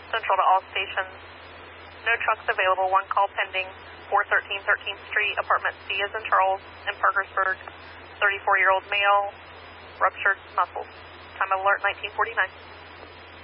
Central to all stations. No trucks available. One call pending. 413 13th Street, apartment C as in Charles, in Parkersburg. 34-year-old male, ruptured muscles. Time of alert 1949.